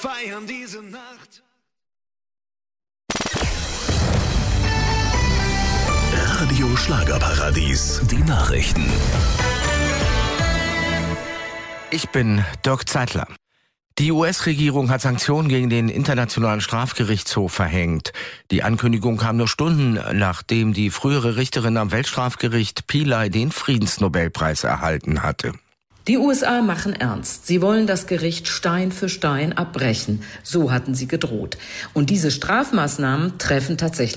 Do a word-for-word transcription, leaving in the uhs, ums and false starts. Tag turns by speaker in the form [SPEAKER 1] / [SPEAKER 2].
[SPEAKER 1] feiern diese Nacht.
[SPEAKER 2] Radio Schlagerparadies, die Nachrichten.
[SPEAKER 3] Ich bin Dirk Zeitler. Die U S-Regierung hat Sanktionen gegen den Internationalen Strafgerichtshof verhängt. Die Ankündigung kam nur Stunden, nachdem die frühere Richterin am Weltstrafgericht Pillay den Friedensnobelpreis erhalten hatte.
[SPEAKER 4] Die U S A machen ernst. Sie wollen das Gericht Stein für Stein abbrechen. So hatten sie gedroht. Und diese Strafmaßnahmen treffen tatsächlich